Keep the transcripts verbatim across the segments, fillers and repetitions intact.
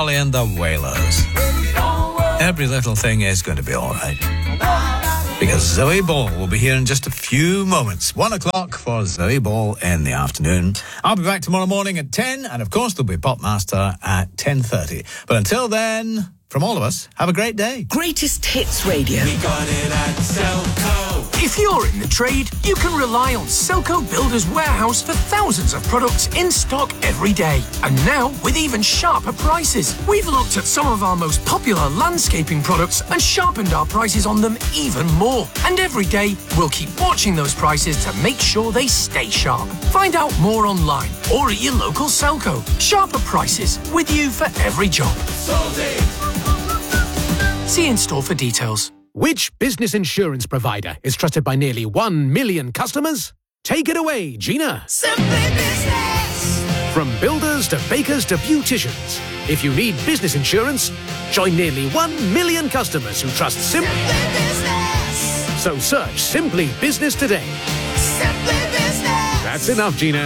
Molly and the Wailers. Every little thing is going to be all right. Because Zoe Ball will be here in just a few moments. One o'clock for Zoe Ball in the afternoon. I'll be back tomorrow morning at ten, and of course there'll be Popmaster at ten thirty. But until then, from all of us, have a great day. Greatest Hits Radio. We got it at Selco. If you're in the trade, you can rely on Selco Builders Warehouse for thousands of products in stock every day. And now, with even sharper prices. We've looked at some of our most popular landscaping products and sharpened our prices on them even more. And every day, we'll keep watching those prices to make sure they stay sharp. Find out more online or at your local Selco. Sharper prices, with you for every job. Sold it. See in store for details. Which business insurance provider is trusted by nearly one million customers? Take it away, Gina. Simply Business. From builders to bakers to beauticians, if you need business insurance, join nearly one million customers who trust Sim- Simply Business. So search Simply Business today. Simply Business. That's enough, Gina.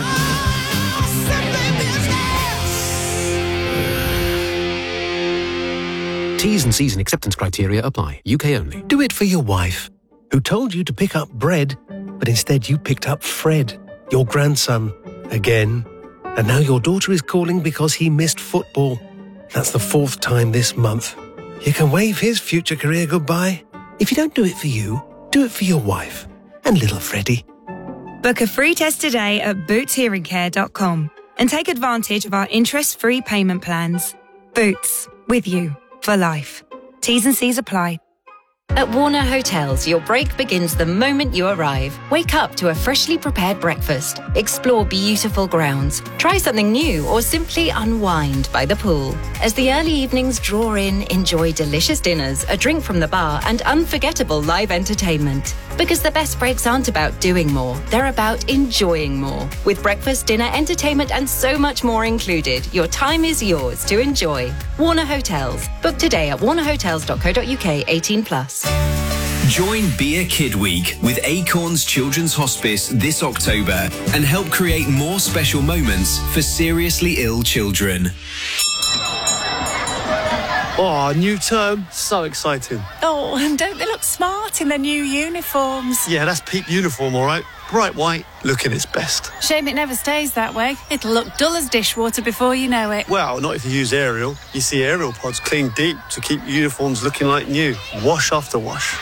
T's and C's and acceptance criteria apply. U K only. Do it for your wife, who told you to pick up bread, but instead you picked up Fred, your grandson, again. And now your daughter is calling because he missed football. That's the fourth time this month. You can wave his future career goodbye. If you don't do it for you, do it for your wife and little Freddie. Book a free test today at boots hearing care dot com and take advantage of our interest-free payment plans. Boots, with you for life. T's and C's apply. At Warner Hotels, your break begins the moment you arrive. Wake up to a freshly prepared breakfast, explore beautiful grounds, try something new, or simply unwind by the pool. As the early evenings draw in, enjoy delicious dinners, a drink from the bar, and unforgettable live entertainment. Because the best breaks aren't about doing more, they're about enjoying more. With breakfast, dinner, entertainment, and so much more included, your time is yours to enjoy. Warner Hotels. Book today at warner hotels dot co dot uk, eighteen plus. Join Be a Kid Week with Acorns Children's Hospice this October and help create more special moments for seriously ill children. Oh, new term. So exciting. Oh, and don't they look smart in their new uniforms? Yeah, that's peak uniform, all right. Bright white, looking its best. Shame it never stays that way. It'll look dull as dishwater before you know it. Well, not if you use Ariel. You see Ariel pods clean deep to keep uniforms looking like new. Wash after wash.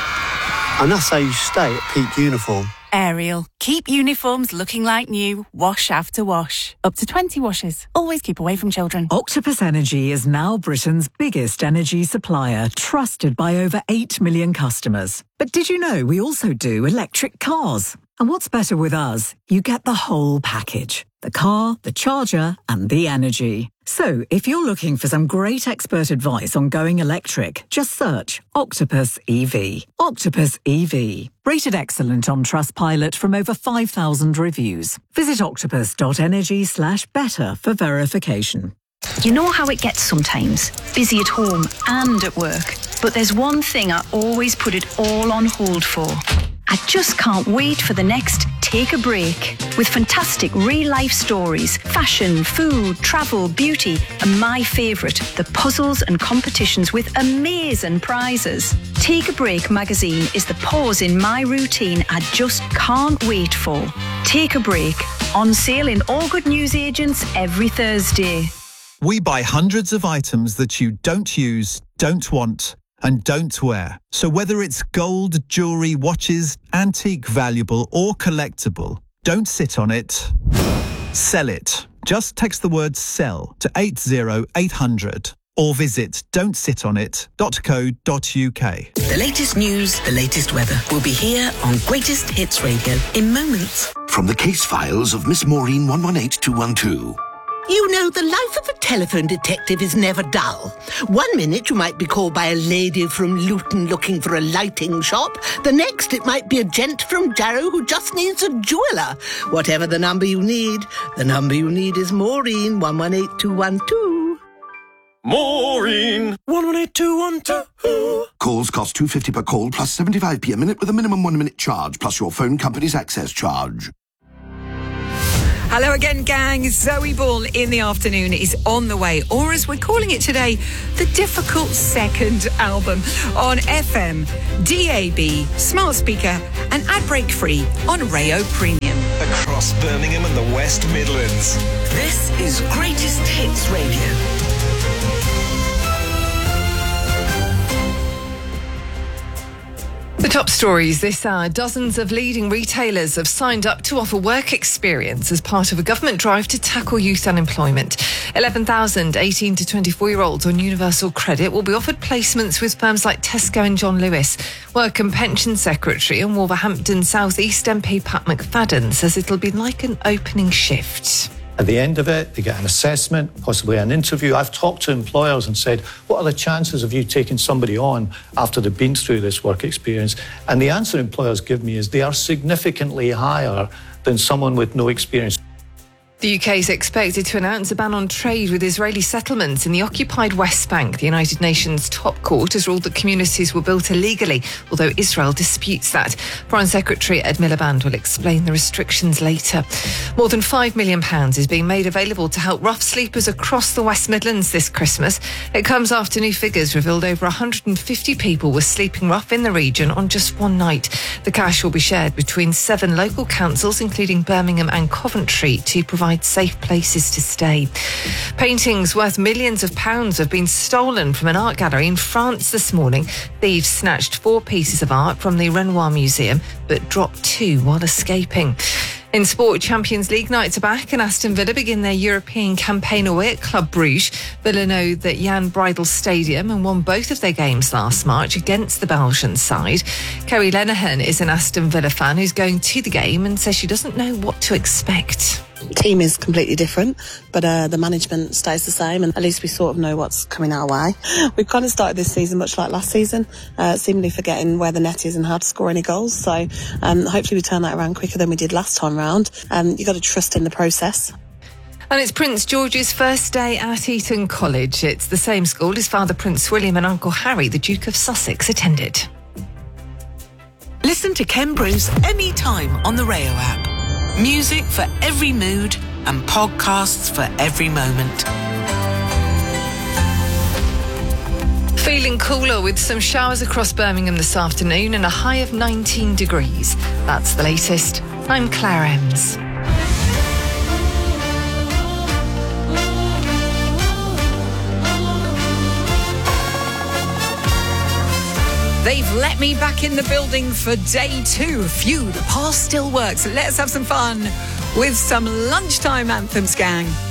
And that's how you stay at peak uniform. Ariel. Keep uniforms looking like new, wash after wash. Up to twenty washes. Always keep away from children. Octopus Energy is now Britain's biggest energy supplier, trusted by over eight million customers. But did you know we also do electric cars? And what's better with us? You get the whole package. The car, the charger, and the energy. So, if you're looking for some great expert advice on going electric, just search Octopus E V. Octopus E V. Rated excellent on Trustpilot from over five thousand reviews. Visit octopus.energy slash better for verification. You know how it gets sometimes, busy at home and at work. But there's one thing I always put it all on hold for. I just can't wait for the next Take a Break. With fantastic real-life stories, fashion, food, travel, beauty, and my favourite, the puzzles and competitions with amazing prizes. Take a Break magazine is the pause in my routine I just can't wait for. Take a Break. On sale in all good newsagents every Thursday. We buy hundreds of items that you don't use, don't want, and don't wear. So whether it's gold, jewellery, watches, antique, valuable or collectible, don't sit on it. Sell it. Just text the word SELL to eight zero eight hundred or visit don't sit on it dot co dot uk. The latest news, the latest weather will be here on Greatest Hits Radio in moments. From the case files of Miss Maureen one one eight two one two. You know, the life of a telephone detective is never dull. One minute you might be called by a lady from Luton looking for a lighting shop. The next it might be a gent from Jarrow who just needs a jeweller. Whatever the number you need, the number you need is Maureen one one eight two one two. Maureen one one eight two one two. Calls cost two pounds fifty per call plus seventy-five p a minute with a minimum one minute charge plus your phone company's access charge. Hello again, gang. Zoe Ball in the afternoon is on the way, or as we're calling it today, the Difficult Second album on F M, D A B, smart speaker, and ad break free on Rayo Premium. Across Birmingham and the West Midlands. This is Greatest Hits Radio. The top stories this hour. Dozens of leading retailers have signed up to offer work experience as part of a government drive to tackle youth unemployment. eleven thousand eighteen to twenty-four-year-olds on universal credit will be offered placements with firms like Tesco and John Lewis. Work and Pension Secretary and Wolverhampton South East M P Pat McFadden says it'll be like an opening shift. At the end of it, they get an assessment, possibly an interview. I've talked to employers and said, what are the chances of you taking somebody on after they've been through this work experience? And the answer employers give me is they are significantly higher than someone with no experience. The U K is expected to announce a ban on trade with Israeli settlements in the occupied West Bank. The United Nations top court has ruled that communities were built illegally, although Israel disputes that. Foreign Secretary Ed Miliband will explain the restrictions later. More than five million pounds is being made available to help rough sleepers across the West Midlands this Christmas. It comes after new figures revealed over one hundred fifty people were sleeping rough in the region on just one night. The cash will be shared between seven local councils, including Birmingham and Coventry, to provide safe places to stay. Paintings worth millions of pounds have been stolen from an art gallery in France this morning. Thieves snatched four pieces of art from the Renoir Museum, but dropped two while escaping. In sport, Champions League nights are back and Aston Villa begin their European campaign away at Club Brugge. Villa know that Jan Breidel Stadium and won both of their games last March against the Belgian side. Kerry Lenihan is an Aston Villa fan who's going to the game and says she doesn't know what to expect. Team is completely different, but uh, the management stays the same, and at least we sort of know what's coming our way. We've kind of started this season much like last season, uh, seemingly forgetting where the net is and how to score any goals. So um, hopefully we turn that around quicker than we did last time round. Um, you've got to trust in the process. And it's Prince George's first day at Eton College. It's the same school his father Prince William and Uncle Harry, the Duke of Sussex, attended. Listen to Ken Bruce anytime on the Rayo app. Music for every mood and podcasts for every moment. Feeling cooler with some showers across Birmingham this afternoon and a high of nineteen degrees. That's the latest. I'm Claire Ems. They've let me back in the building for day two. Phew, the pass still works. Let's have some fun with some lunchtime anthems, gang.